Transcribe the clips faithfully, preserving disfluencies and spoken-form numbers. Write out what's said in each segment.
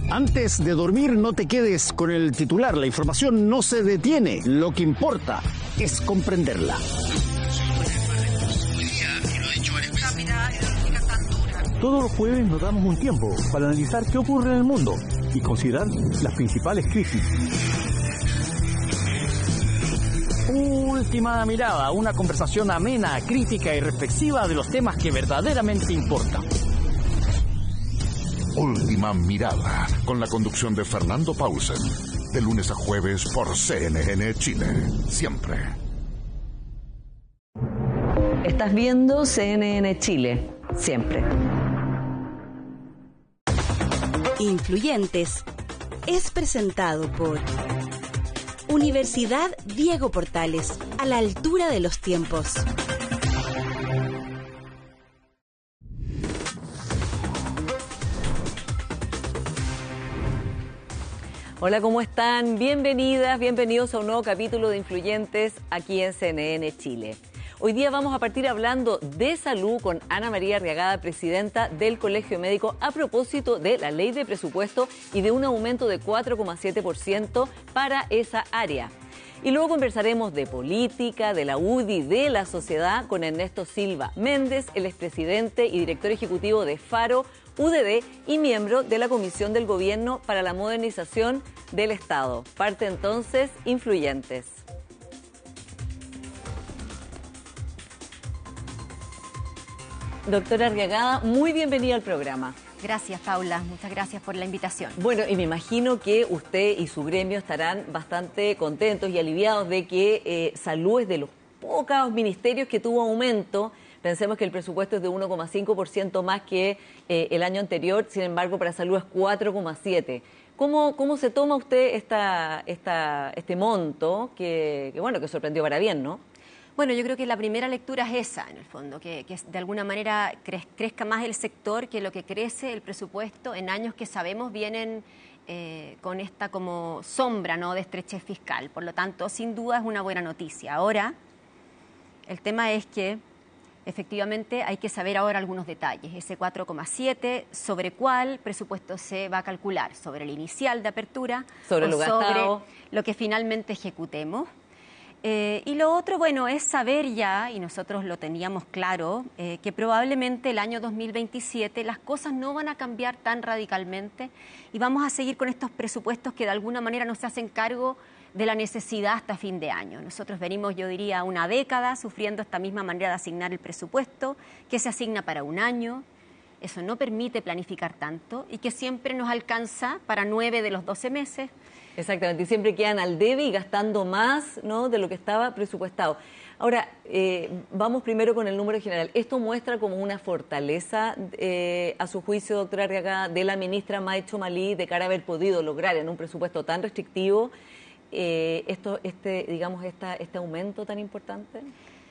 Antes de dormir, no te quedes con el titular. La información no se detiene. Lo que importa es comprenderla. Todos los jueves nos damos un tiempo para analizar qué ocurre en el mundo y considerar las principales crisis. Última mirada, una conversación amena, crítica y reflexiva de los temas que verdaderamente importan. Última mirada, con la conducción de Fernando Pausen, de lunes a jueves por C N N Chile, siempre. Estás viendo C N N Chile, siempre. Influyentes es presentado por Universidad Diego Portales, a la altura de los tiempos. Hola, ¿cómo están? Bienvenidas, bienvenidos a un nuevo capítulo de Influyentes aquí en C N N Chile. Hoy día vamos a partir hablando de salud con Ana María Arriagada, presidenta del Colegio Médico, a propósito de la ley de presupuesto y de un aumento de cuatro coma siete por ciento para esa área. Y luego conversaremos de política, de la U D I, de la sociedad, con Ernesto Silva Méndez, el expresidente y director ejecutivo de Faro, U D D y miembro de la Comisión del Gobierno para la Modernización del Estado. Parte entonces, Influyentes. Doctora Arriagada, muy bienvenida al programa. Gracias, Paula. Muchas gracias por la invitación. Bueno, y me imagino que usted y su gremio estarán bastante contentos y aliviados de que eh, salud es de los pocos ministerios que tuvo aumento. Pensemos que el presupuesto es de uno coma cinco por ciento más que eh, el año anterior, sin embargo, para salud es cuatro coma siete por ciento. ¿Cómo, ¿Cómo se toma usted esta, esta, este monto que, que, bueno, que sorprendió para bien, ¿no? Bueno, yo creo que la primera lectura es esa, en el fondo, que, que de alguna manera cre crezca más el sector que lo que crece el presupuesto en años que sabemos vienen eh, con esta como sombra, ¿no?, de estrechez fiscal. Por lo tanto, sin duda es una buena noticia. Ahora, el tema es que efectivamente hay que saber ahora algunos detalles. Ese cuatro coma siete, ¿sobre cuál presupuesto se va a calcular? ¿Sobre el inicial de apertura? ¿Sobre o lo gastado? Sobre lo que finalmente ejecutemos? Eh, y lo otro, bueno, es saber ya, y nosotros lo teníamos claro, eh, que probablemente el año dos mil veintisiete las cosas no van a cambiar tan radicalmente y vamos a seguir con estos presupuestos que de alguna manera no se hacen cargo de la necesidad hasta fin de año. Nosotros venimos, yo diría, una década sufriendo esta misma manera de asignar el presupuesto, que se asigna para un año. Eso no permite planificar tanto y que siempre nos alcanza para nueve de los doce meses. Exactamente, y siempre quedan al debe y gastando más, ¿no?, de lo que estaba presupuestado. Ahora, eh, vamos primero con el número general. ¿Esto muestra como una fortaleza, eh, a su juicio, doctora Arriagada, de la ministra May Chomalí de cara a haber podido lograr en un presupuesto tan restrictivo eh, esto, este, digamos, esta, este aumento tan importante?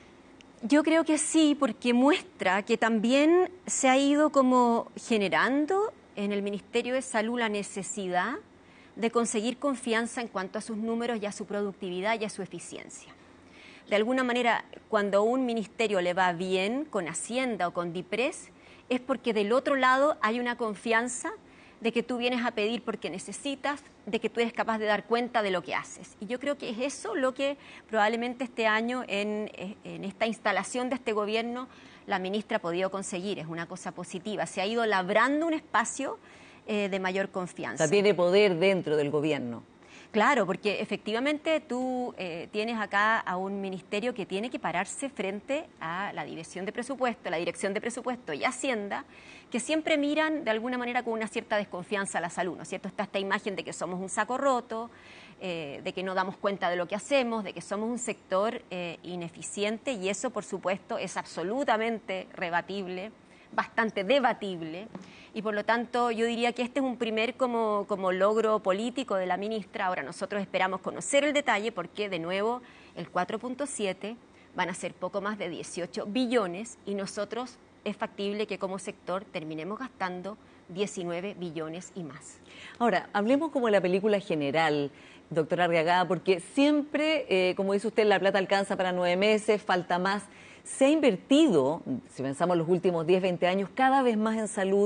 Yo creo que sí, porque muestra que también se ha ido como generando en el Ministerio de Salud la necesidad de conseguir confianza en cuanto a sus números y a su productividad y a su eficiencia. De alguna manera, cuando a un ministerio le va bien con Hacienda o con DIPRES, es porque del otro lado hay una confianza de que tú vienes a pedir porque necesitas, de que tú eres capaz de dar cuenta de lo que haces. Y yo creo que es eso lo que probablemente este año en, en esta instalación de este gobierno la ministra ha podido conseguir. Es una cosa positiva. Se ha ido labrando un espacio Eh, de mayor confianza. O sea, tiene poder dentro del gobierno. Claro, porque efectivamente tú eh, tienes acá a un ministerio que tiene que pararse frente a la Dirección de Presupuesto, la Dirección de Presupuesto y Hacienda, que siempre miran de alguna manera con una cierta desconfianza a la salud, ¿no es cierto? Está esta imagen de que somos un saco roto, eh, de que no damos cuenta de lo que hacemos, de que somos un sector eh, ineficiente y eso, por supuesto, es absolutamente rebatible, bastante debatible y por lo tanto yo diría que este es un primer como, como logro político de la ministra. Ahora nosotros esperamos conocer el detalle porque de nuevo el cuatro punto siete van a ser poco más de dieciocho billones y nosotros es factible que como sector terminemos gastando diecinueve billones y más. Ahora, hablemos como de la película general, doctora Arriagada, porque siempre, eh, como dice usted, la plata alcanza para nueve meses, falta más. Se ha invertido, si pensamos los últimos diez, veinte años, cada vez más en salud,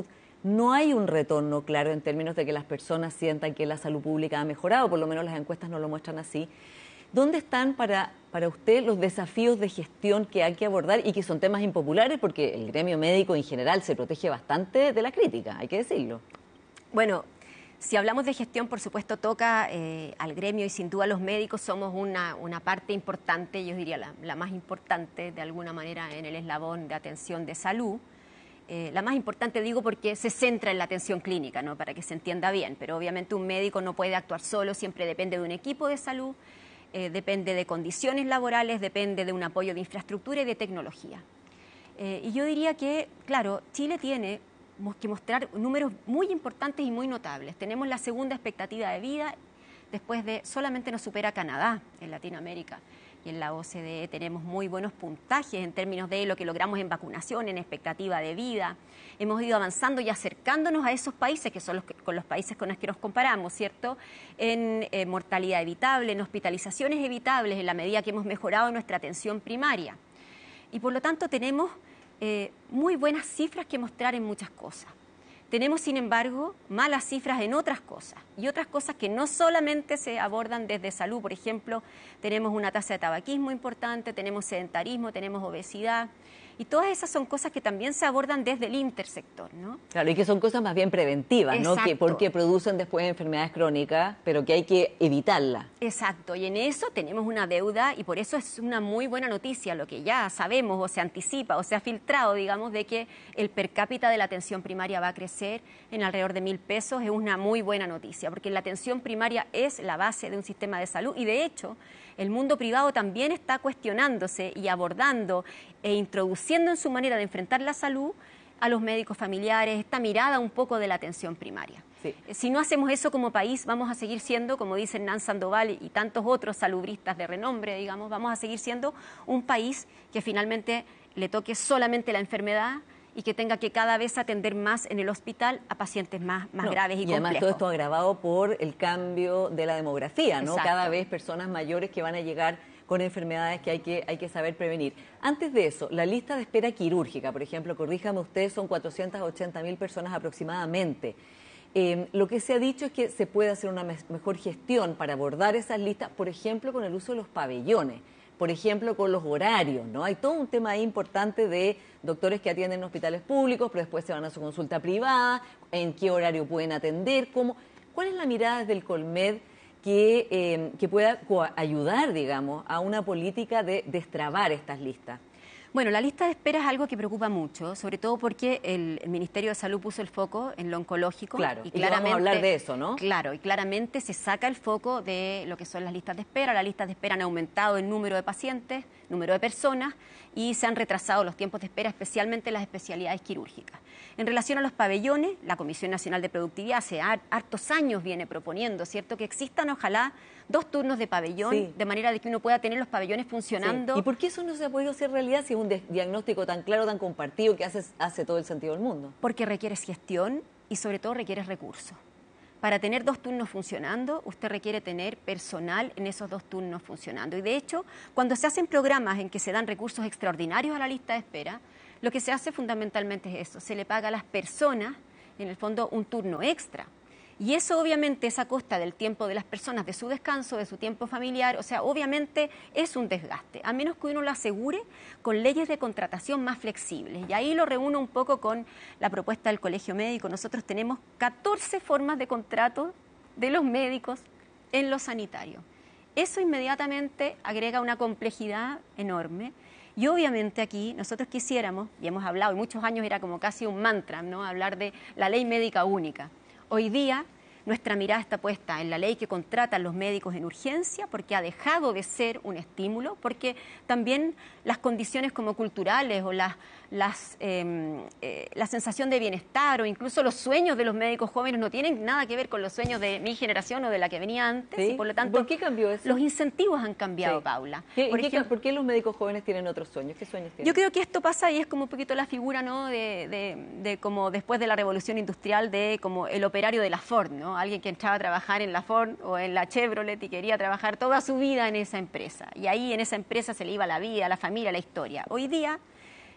no hay un retorno claro en términos de que las personas sientan que la salud pública ha mejorado, por lo menos las encuestas no lo muestran así. ¿Dónde están para, para usted los desafíos de gestión que hay que abordar y que son temas impopulares? Porque el gremio médico en general se protege bastante de la crítica, hay que decirlo. Bueno, si hablamos de gestión, por supuesto, toca eh, al gremio y sin duda los médicos somos una, una parte importante, yo diría la, la más importante de alguna manera en el eslabón de atención de salud. Eh, la más importante digo porque se centra en la atención clínica, ¿no? Para que se entienda bien, pero obviamente un médico no puede actuar solo, siempre depende de un equipo de salud. Eh, depende de condiciones laborales, depende de un apoyo de infraestructura y de tecnología. Eh, y yo diría que, claro, Chile tiene que mostrar números muy importantes y muy notables. Tenemos la segunda expectativa de vida, después de solamente nos supera Canadá en Latinoamérica. Y en la O C D E tenemos muy buenos puntajes en términos de lo que logramos en vacunación, en expectativa de vida. Hemos ido avanzando y acercándonos a esos países que son los que, con los países con los que nos comparamos, ¿cierto? En eh, mortalidad evitable, en hospitalizaciones evitables, en la medida que hemos mejorado nuestra atención primaria. Y por lo tanto tenemos eh, muy buenas cifras que mostrar en muchas cosas. Tenemos, sin embargo, malas cifras en otras cosas y otras cosas que no solamente se abordan desde salud. Por ejemplo, tenemos una tasa de tabaquismo importante, tenemos sedentarismo, tenemos obesidad y todas esas son cosas que también se abordan desde el intersector, ¿no? Claro, y que son cosas más bien preventivas, ¿no? Que porque producen después enfermedades crónicas, pero que hay que evitarlas. Exacto, y en eso tenemos una deuda y por eso es una muy buena noticia lo que ya sabemos o se anticipa o se ha filtrado, digamos, de que el per cápita de la atención primaria va a crecer en alrededor de mil pesos. Es una muy buena noticia, porque la atención primaria es la base de un sistema de salud y de hecho el mundo privado también está cuestionándose y abordando e introduciendo en su manera de enfrentar la salud a los médicos familiares, esta mirada un poco de la atención primaria. Sí. Si no hacemos eso como país, vamos a seguir siendo, como dice Hernán Sandoval y tantos otros salubristas de renombre, digamos, vamos a seguir siendo un país que finalmente le toque solamente la enfermedad y que tenga que cada vez atender más en el hospital a pacientes más, más no, graves y, y complejos. Y además todo esto agravado por el cambio de la demografía, ¿no? Exacto. Cada vez personas mayores que van a llegar con enfermedades que hay que hay que saber prevenir. Antes de eso, la lista de espera quirúrgica, por ejemplo, corríjame usted, son cuatrocientas ochenta mil personas aproximadamente. Eh, lo que se ha dicho es que se puede hacer una me- mejor gestión para abordar esas listas, por ejemplo, con el uso de los pabellones. Por ejemplo, con los horarios, ¿no? Hay todo un tema ahí importante de doctores que atienden en hospitales públicos, pero después se van a su consulta privada, en qué horario pueden atender, cómo. ¿Cuál es la mirada desde el Colmed que, eh, que pueda ayudar, digamos, a una política de destrabar estas listas? Bueno, la lista de espera es algo que preocupa mucho, sobre todo porque el, el Ministerio de Salud puso el foco en lo oncológico. Claro, y, y claramente, vamos a hablar de eso, ¿no? Claro, y claramente se saca el foco de lo que son las listas de espera. Las listas de espera han aumentado en número de pacientes, número de personas, y se han retrasado los tiempos de espera, especialmente en las especialidades quirúrgicas. En relación a los pabellones, la Comisión Nacional de Productividad hace hartos años viene proponiendo, ¿cierto?, que existan ojalá dos turnos de pabellón, sí, de manera de que uno pueda tener los pabellones funcionando. Sí. ¿Y por qué eso no se ha podido hacer realidad si es un diagnóstico tan claro, tan compartido, que hace, hace todo el sentido del mundo? Porque requiere gestión y sobre todo requiere recursos. Para tener dos turnos funcionando, usted requiere tener personal en esos dos turnos funcionando. Y de hecho, cuando se hacen programas en que se dan recursos extraordinarios a la lista de espera, lo que se hace fundamentalmente es eso, se le paga a las personas, en el fondo, un turno extra. Y eso obviamente es a costa del tiempo de las personas, de su descanso, de su tiempo familiar, o sea, obviamente es un desgaste, a menos que uno lo asegure con leyes de contratación más flexibles. Y ahí lo reúno un poco con la propuesta del Colegio Médico. Nosotros tenemos catorce formas de contrato de los médicos en lo sanitario. Eso inmediatamente agrega una complejidad enorme. Y obviamente aquí nosotros quisiéramos, y hemos hablado, y muchos años era como casi un mantra, ¿no?, hablar de la ley médica única. Hoy día nuestra mirada está puesta en la ley que contratan los médicos en urgencia, porque ha dejado de ser un estímulo, porque también las condiciones como culturales o las, las, eh, eh, la sensación de bienestar o incluso los sueños de los médicos jóvenes no tienen nada que ver con los sueños de mi generación o de la que venía antes. ¿Sí? Y por lo tanto, ¿por qué cambió eso? Los incentivos han cambiado, sí, Paula. ¿Qué, por, qué, ejemplo, ¿Por qué los médicos jóvenes tienen otros sueños? ¿Qué sueños tienen? Yo creo que esto pasa y es como un poquito la figura, ¿no?, de, de, de como después de la revolución industrial, de como el operario de la Ford, ¿no? Alguien que entraba a trabajar en la Ford o en la Chevrolet y quería trabajar toda su vida en esa empresa. Y ahí en esa empresa se le iba la vida, la familia, la historia. Hoy día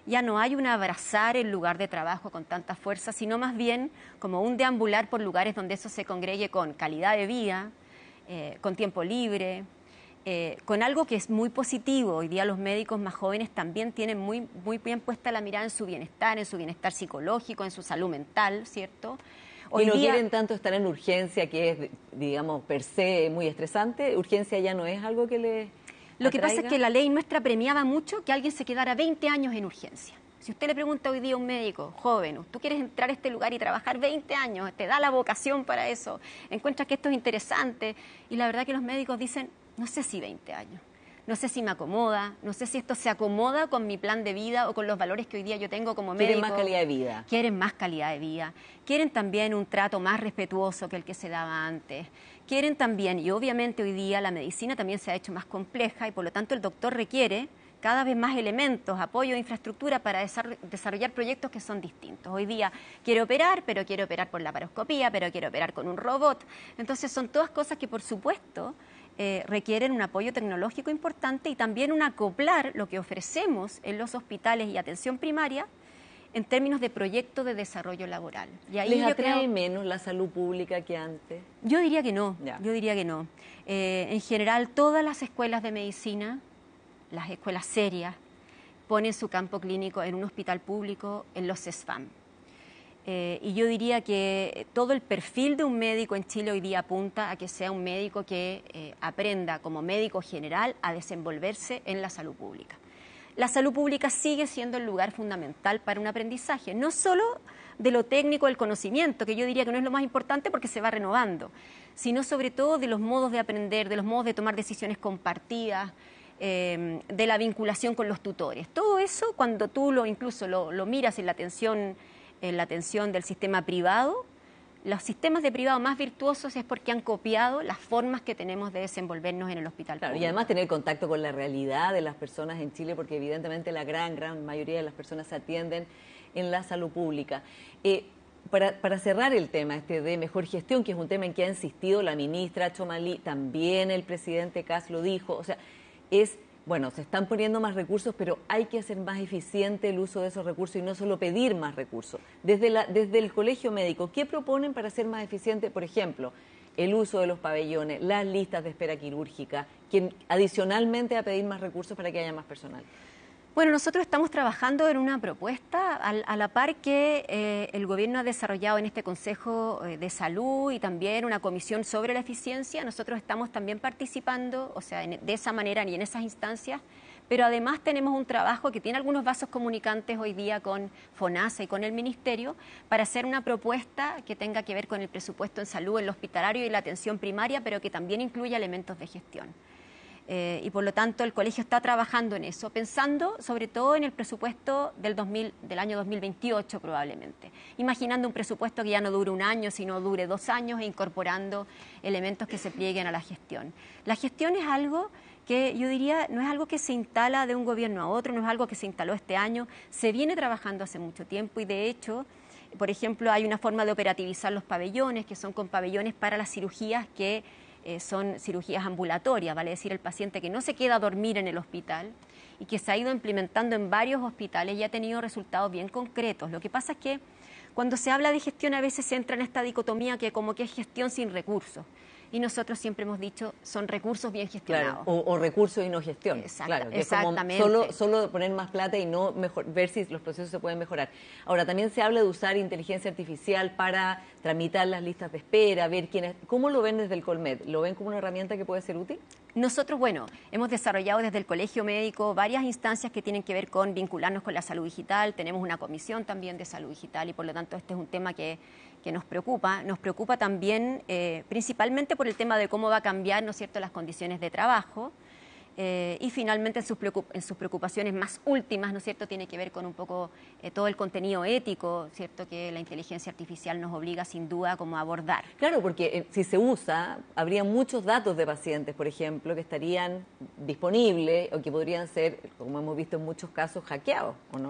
ya no hay un abrazar el lugar de trabajo con tanta fuerza, sino más bien como un deambular por lugares donde eso se congregue con calidad de vida, eh, con tiempo libre, eh, con algo que es muy positivo. Hoy día los médicos más jóvenes también tienen muy, muy bien puesta la mirada en su bienestar, en su bienestar psicológico, en su salud mental, ¿cierto? Hoy y no día, quieren tanto estar en urgencia, que es, digamos, per se muy estresante. Urgencia ya no es algo que les Lo atraiga. Que pasa es que la ley nuestra premiaba mucho que alguien se quedara veinte años en urgencia. Si usted le pregunta hoy día a un médico joven, ¿tú quieres entrar a este lugar y trabajar veinte años? ¿Te da la vocación para eso? ¿Encuentras que esto es interesante? Y la verdad que los médicos dicen, no sé si veinte años. No sé si me acomoda, no sé si esto se acomoda con mi plan de vida o con los valores que hoy día yo tengo como médico. Quieren más calidad de vida. Quieren más calidad de vida. Quieren también un trato más respetuoso que el que se daba antes. Quieren también, y obviamente hoy día la medicina también se ha hecho más compleja y por lo tanto el doctor requiere cada vez más elementos, apoyo de infraestructura para desarrollar proyectos que son distintos. Hoy día quiero operar, pero quiero operar por laparoscopía, pero quiero operar con un robot. Entonces son todas cosas que por supuesto Eh, requieren un apoyo tecnológico importante y también un acoplar lo que ofrecemos en los hospitales y atención primaria en términos de proyecto de desarrollo laboral. Y ahí ¿Les yo atrae creo, menos la salud pública que antes? Yo diría que no, Ya. yo diría que no. Eh, en general, todas las escuelas de medicina, las escuelas serias, ponen su campo clínico en un hospital público, en los CESFAM. Eh, y yo diría que todo el perfil de un médico en Chile hoy día apunta a que sea un médico que eh, aprenda como médico general a desenvolverse en la salud pública. La salud pública sigue siendo el lugar fundamental para un aprendizaje, no solo de lo técnico del conocimiento, que yo diría que no es lo más importante porque se va renovando, sino sobre todo de los modos de aprender, de los modos de tomar decisiones compartidas, eh, de la vinculación con los tutores. Todo eso, cuando tú lo incluso lo, lo miras en la atención en la atención del sistema privado, los sistemas de privado más virtuosos es porque han copiado las formas que tenemos de desenvolvernos en el hospital Claro, público. y además tener contacto con la realidad de las personas en Chile, porque evidentemente la gran, gran mayoría de las personas se atienden en la salud pública. Eh, para, para cerrar el tema este de mejor gestión, que es un tema en que ha insistido la ministra Chomalí, también el presidente Kast lo dijo, o sea, es... Bueno, se están poniendo más recursos, pero hay que hacer más eficiente el uso de esos recursos y no solo pedir más recursos. Desde, la, desde el colegio médico, ¿qué proponen para hacer más eficiente, por ejemplo, el uso de los pabellones, las listas de espera quirúrgica, que adicionalmente a pedir más recursos para que haya más personal? Bueno, nosotros estamos trabajando en una propuesta al, a la par que eh, el gobierno ha desarrollado en este Consejo eh, de Salud y también una comisión sobre la eficiencia. Nosotros estamos también participando, o sea, en, de esa manera y en esas instancias, pero además tenemos un trabajo que tiene algunos vasos comunicantes hoy día con FONASA y con el Ministerio para hacer una propuesta que tenga que ver con el presupuesto en salud, en lo hospitalario y la atención primaria, pero que también incluya elementos de gestión. Eh, y por lo tanto el colegio está trabajando en eso, pensando sobre todo en el presupuesto del, dos mil, del año dos mil veintiocho probablemente, imaginando un presupuesto que ya no dure un año, sino dure dos años e incorporando elementos que se plieguen a la gestión. La gestión es algo que yo diría no es algo que se instala de un gobierno a otro, no es algo que se instaló este año, se viene trabajando hace mucho tiempo y de hecho, por ejemplo, hay una forma de operativizar los pabellones, que son con pabellones para las cirugías que Eh, son cirugías ambulatorias, vale decir, el paciente que no se queda a dormir en el hospital y que se ha ido implementando en varios hospitales y ha tenido resultados bien concretos. Lo que pasa es que cuando se habla de gestión a veces se entra en esta dicotomía que como que es gestión sin recursos. Y nosotros siempre hemos dicho, son recursos bien gestionados. Claro, o, o recursos y no gestión. Exacta, claro, que exactamente. Es como solo, solo poner más plata y no mejor, ver si los procesos se pueden mejorar. Ahora, también se habla de usar inteligencia artificial para tramitar las listas de espera, ver quiénes... ¿Cómo lo ven desde el Colmed? ¿Lo ven como una herramienta que puede ser útil? Nosotros, bueno, hemos desarrollado desde el Colegio Médico varias instancias que tienen que ver con vincularnos con la salud digital. Tenemos una comisión también de salud digital y por lo tanto este es un tema que, que nos preocupa. Nos preocupa también eh, principalmente por el tema de cómo va a cambiar, ¿no es cierto?, las condiciones de trabajo. Eh, y finalmente en sus, en sus preocupaciones más últimas, ¿no es cierto?, tiene que ver con un poco eh, todo el contenido ético, ¿cierto?, que la inteligencia artificial nos obliga sin duda como a abordar. Claro, porque eh, si se usa, habría muchos datos de pacientes, por ejemplo, que estarían disponibles o que podrían ser, como hemos visto en muchos casos, hackeados, ¿o no?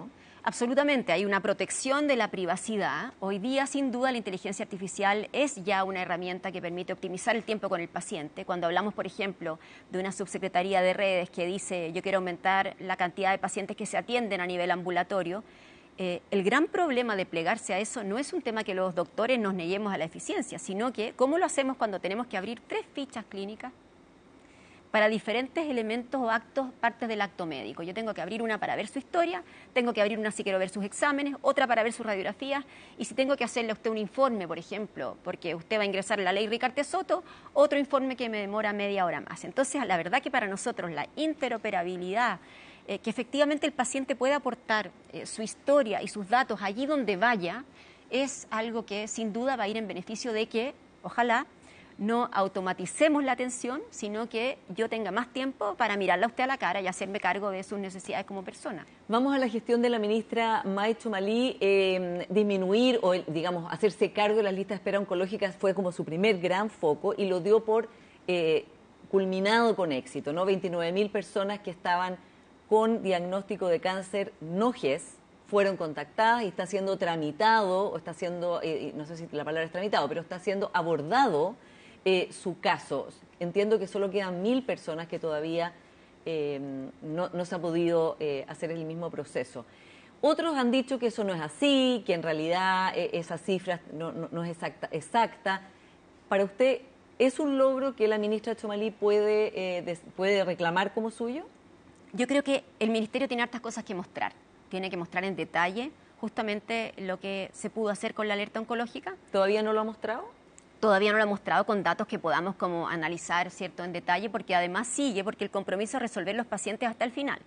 Absolutamente, hay una protección de la privacidad. Hoy día, sin duda, la inteligencia artificial es ya una herramienta que permite optimizar el tiempo con el paciente. Cuando hablamos, por ejemplo, de una subsecretaría de redes que dice yo quiero aumentar la cantidad de pacientes que se atienden a nivel ambulatorio, eh, el gran problema de plegarse a eso no es un tema que los doctores nos neguemos a la eficiencia, sino que cómo lo hacemos cuando tenemos que abrir tres fichas clínicas para diferentes elementos o actos, partes del acto médico. Yo tengo que abrir una para ver su historia, tengo que abrir una si quiero ver sus exámenes, otra para ver sus radiografías, y si tengo que hacerle a usted un informe, por ejemplo, porque usted va a ingresar la ley Ricarte Soto, otro informe que me demora media hora más. Entonces, la verdad que para nosotros la interoperabilidad, eh, que efectivamente el paciente pueda aportar eh, su historia y sus datos allí donde vaya, es algo que sin duda va a ir en beneficio de que, ojalá, no automaticemos la atención, sino que yo tenga más tiempo para mirarla a usted a la cara y hacerme cargo de sus necesidades como persona. Vamos a la gestión de la ministra May Tchomalí. Eh, disminuir o, digamos, hacerse cargo de las listas de espera oncológicas fue como su primer gran foco y lo dio por eh, culminado con éxito, ¿no? veintinueve mil personas que estaban con diagnóstico de cáncer no G E S fueron contactadas y está siendo tramitado, o está siendo, eh, no sé si la palabra es tramitado, pero está siendo abordado Eh, su caso. Entiendo que solo quedan mil personas que todavía eh, no, no se ha podido eh, hacer el mismo proceso. Otros han dicho que eso no es así, que en realidad eh, esa cifra no, no, no es exacta, exacta. Para usted, ¿es un logro que la ministra Tchomalí puede, eh, des, puede reclamar como suyo? Yo creo que el Ministerio tiene hartas cosas que mostrar. Tiene que mostrar en detalle justamente lo que se pudo hacer con la alerta oncológica. ¿Todavía no lo ha mostrado? Todavía no lo ha mostrado con datos que podamos como analizar, ¿cierto?, en detalle, porque además sigue, porque el compromiso es resolver los pacientes hasta el final.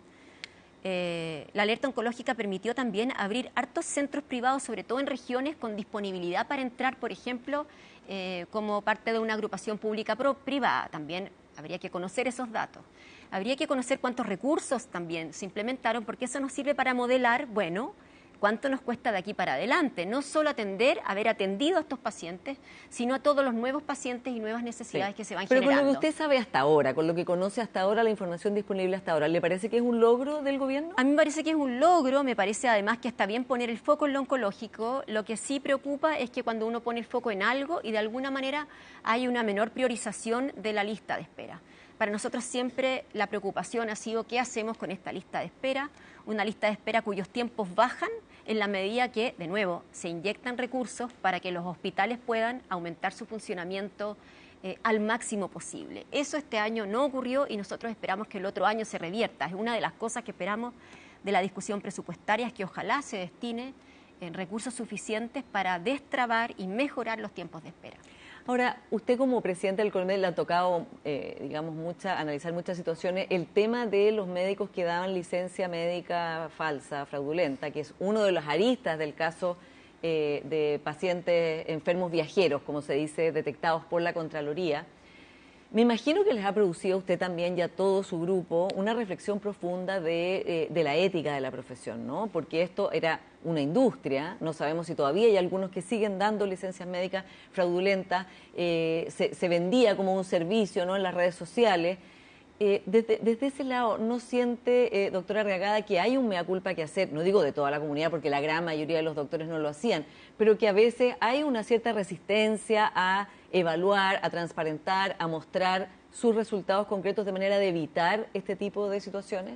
Eh, la alerta oncológica permitió también abrir hartos centros privados, sobre todo en regiones con disponibilidad para entrar, por ejemplo, eh, como parte de una agrupación pública pro privada. También habría que conocer esos datos. Habría que conocer cuántos recursos también se implementaron, porque eso nos sirve para modelar, bueno, cuánto nos cuesta de aquí para adelante, no solo atender, haber atendido a estos pacientes, sino a todos los nuevos pacientes y nuevas necesidades sí. que se van Pero generando. Pero con lo que usted sabe hasta ahora, con lo que conoce hasta ahora, la información disponible hasta ahora, ¿le parece que es un logro del gobierno? A mí me parece que es un logro, me parece además que está bien poner el foco en lo oncológico. Lo que sí preocupa es que cuando uno pone el foco en algo y de alguna manera hay una menor priorización de la lista de espera. Para nosotros siempre la preocupación ha sido qué hacemos con esta lista de espera, una lista de espera cuyos tiempos bajan en la medida que, de nuevo, se inyectan recursos para que los hospitales puedan aumentar su funcionamiento eh, al máximo posible. Eso este año no ocurrió y nosotros esperamos que el otro año se revierta. Es una de las cosas que esperamos de la discusión presupuestaria, es que ojalá se destine en recursos suficientes para destrabar y mejorar los tiempos de espera. Ahora, usted como presidente del CONMED le ha tocado, eh, digamos, mucha, analizar muchas situaciones. El tema de los médicos que daban licencia médica falsa, fraudulenta, que es uno de los aristas del caso eh, de pacientes enfermos viajeros, como se dice, detectados por la Contraloría. Me imagino que les ha producido a usted también y a todo su grupo una reflexión profunda de, eh, de la ética de la profesión, ¿no? Porque esto era una industria, no sabemos si todavía hay algunos que siguen dando licencias médicas fraudulentas, eh, se, se vendía como un servicio, ¿no?, en las redes sociales. Eh, desde, desde ese lado, ¿no siente, eh, doctora Arriagada, que hay un mea culpa que hacer? No digo de toda la comunidad, porque la gran mayoría de los doctores no lo hacían, pero que a veces hay una cierta resistencia a evaluar, a transparentar, a mostrar sus resultados concretos de manera de evitar este tipo de situaciones?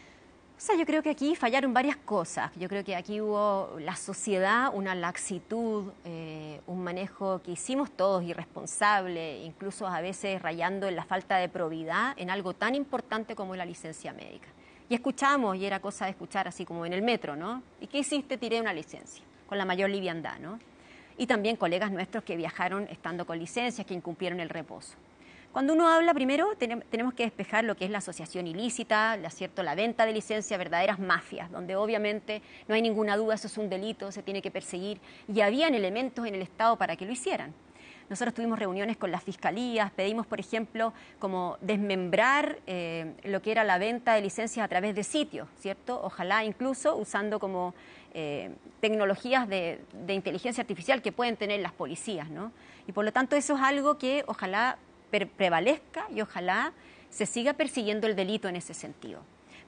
O sea, yo creo que aquí fallaron varias cosas. Yo creo que aquí hubo la sociedad, una laxitud, eh, un manejo que hicimos todos irresponsable, incluso a veces rayando en la falta de probidad en algo tan importante como la licencia médica. Y escuchamos, y era cosa de escuchar así como en el metro, ¿no? ¿Y qué hiciste? Tiré una licencia, con la mayor liviandad, ¿no? Y también colegas nuestros que viajaron estando con licencias, que incumplieron el reposo. Cuando uno habla, primero tenemos que despejar lo que es la asociación ilícita, la, ¿cierto? la venta de licencia, verdaderas mafias, donde obviamente no hay ninguna duda, eso es un delito, se tiene que perseguir, y habían elementos en el Estado para que lo hicieran. Nosotros tuvimos reuniones con las fiscalías, pedimos, por ejemplo, como desmembrar eh, lo que era la venta de licencias a través de sitios, ¿cierto? Ojalá incluso usando como eh, tecnologías de, de inteligencia artificial que pueden tener las policías, ¿no? Y por lo tanto eso es algo que ojalá prevalezca y ojalá se siga persiguiendo el delito en ese sentido.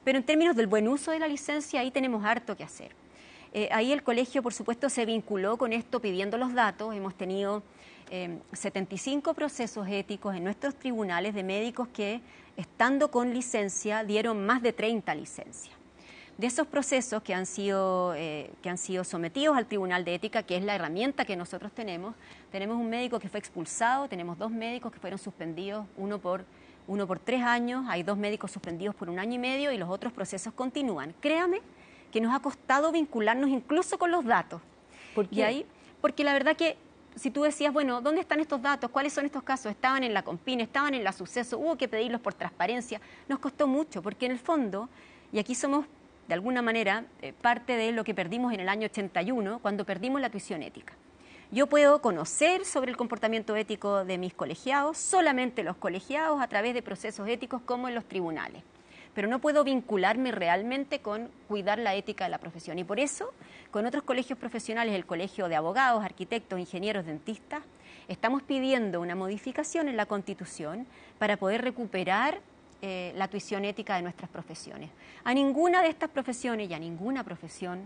Pero en términos del buen uso de la licencia, ahí tenemos harto que hacer. Eh, ahí el colegio, por supuesto, se vinculó con esto pidiendo los datos. Hemos tenido eh, setenta y cinco procesos éticos en nuestros tribunales de médicos que, estando con licencia, dieron más de treinta licencias. De esos procesos que han sido, eh, que han sido sometidos al Tribunal de Ética, que es la herramienta que nosotros tenemos, tenemos un médico que fue expulsado, tenemos dos médicos que fueron suspendidos, uno por, uno por tres años, hay dos médicos suspendidos por un año y medio y los otros procesos continúan. Créame que nos ha costado vincularnos incluso con los datos. ¿Por qué? Y ahí, porque la verdad que si tú decías, bueno, ¿dónde están estos datos? ¿Cuáles son estos casos? Estaban en la Compine, estaban en la Suceso, hubo que pedirlos por transparencia. Nos costó mucho, porque en el fondo, y aquí somos de alguna manera eh, parte de lo que perdimos en el año ochenta y uno, cuando perdimos la tuición ética. Yo puedo conocer sobre el comportamiento ético de mis colegiados, solamente los colegiados, a través de procesos éticos como en los tribunales. Pero no puedo vincularme realmente con cuidar la ética de la profesión. Y por eso, con otros colegios profesionales, el colegio de abogados, arquitectos, ingenieros, dentistas, estamos pidiendo una modificación en la Constitución para poder recuperar eh, la tuición ética de nuestras profesiones. A ninguna de estas profesiones y a ninguna profesión,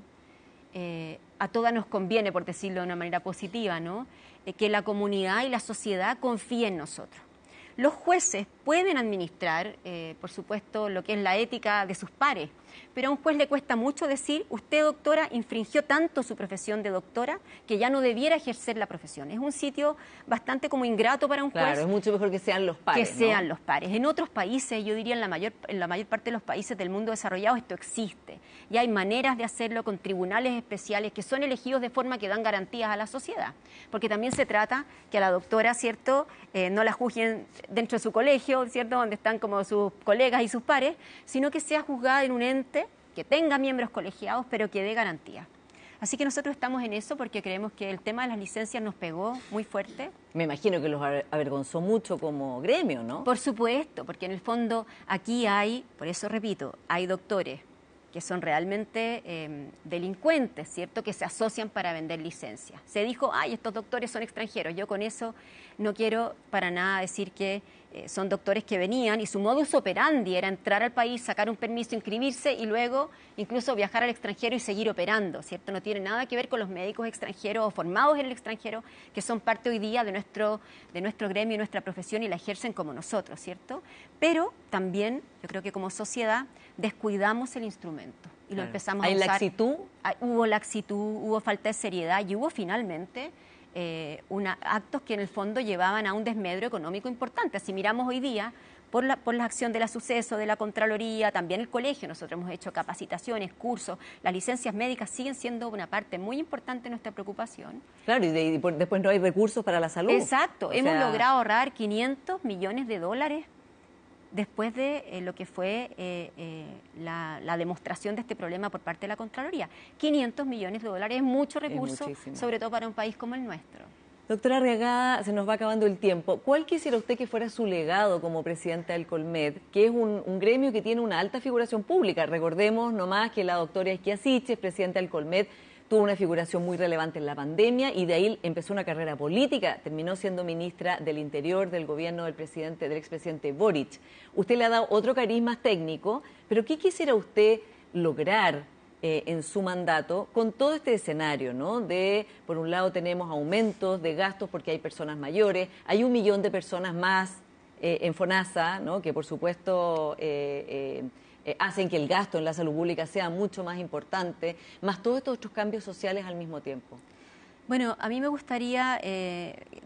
eh, a todas nos conviene, por decirlo de una manera positiva, ¿no? Eh, que la comunidad y la sociedad confíe en nosotros. Los jueces pueden administrar, eh, por supuesto, lo que es la ética de sus pares, pero a un juez le cuesta mucho decir, usted, doctora, infringió tanto su profesión de doctora que ya no debiera ejercer la profesión. Es un sitio bastante como ingrato para un juez. Claro, es mucho mejor que sean los pares, Que sean ¿no? los pares. En otros países, yo diría en la mayor, en la mayor parte de los países del mundo desarrollado, esto existe. Y hay maneras de hacerlo con tribunales especiales que son elegidos de forma que dan garantías a la sociedad. Porque también se trata que a la doctora, ¿cierto?, eh, no la juzguen dentro de su colegio, ¿cierto?, donde están como sus colegas y sus pares, sino que sea juzgada en un ente que tenga miembros colegiados, pero que dé garantía. Así que nosotros estamos en eso porque creemos que el tema de las licencias nos pegó muy fuerte. Me imagino que los avergonzó mucho como gremio, ¿no? Por supuesto, porque en el fondo aquí hay, por eso repito, hay doctores que son realmente eh, delincuentes, ¿cierto?, que se asocian para vender licencias. Se dijo, ay, estos doctores son extranjeros. Yo con eso no quiero para nada decir que eh, son doctores que venían y su modus operandi era entrar al país, sacar un permiso, inscribirse y luego incluso viajar al extranjero y seguir operando, ¿cierto? No tiene nada que ver con los médicos extranjeros o formados en el extranjero, que son parte hoy día de nuestro, de nuestro gremio y nuestra profesión y la ejercen como nosotros, ¿cierto? Pero también, yo creo que como sociedad, descuidamos el instrumento y lo claro. empezamos a ¿Hay usar. laxitud? Hay, hubo laxitud, hubo falta de seriedad y hubo finalmente eh, una, actos que en el fondo llevaban a un desmedro económico importante. Si miramos hoy día, por la, por la acción de la Suceso, de la Contraloría, también el colegio, nosotros hemos hecho capacitaciones, cursos, las licencias médicas siguen siendo una parte muy importante de nuestra preocupación. Claro, y, de, y por, después no hay recursos para la salud. Exacto, O hemos sea... logrado ahorrar quinientos millones de dólares después de eh, lo que fue eh, eh, la, la demostración de este problema por parte de la Contraloría. quinientos millones de dólares es mucho recurso, sobre todo para un país como el nuestro. Doctora Arriagada, se nos va acabando el tiempo. ¿Cuál quisiera usted que fuera su legado como presidenta del Colmed, que es un, un gremio que tiene una alta figuración pública? Recordemos nomás que la doctora Isquia Siches, presidenta del Colmed, tuvo una figuración muy relevante en la pandemia y de ahí empezó una carrera política. Terminó siendo ministra del Interior del gobierno del presidente, del expresidente Boric. Usted le ha dado otro carisma técnico, pero ¿qué quisiera usted lograr eh, en su mandato con todo este escenario, ¿no? De, por un lado, tenemos aumentos de gastos porque hay personas mayores, hay un millón de personas más eh, en FONASA, ¿no? Que por supuesto... Eh, eh, Eh, hacen que el gasto en la salud pública sea mucho más importante, más todos estos otros cambios sociales al mismo tiempo. Bueno, a mí me gustaría eh,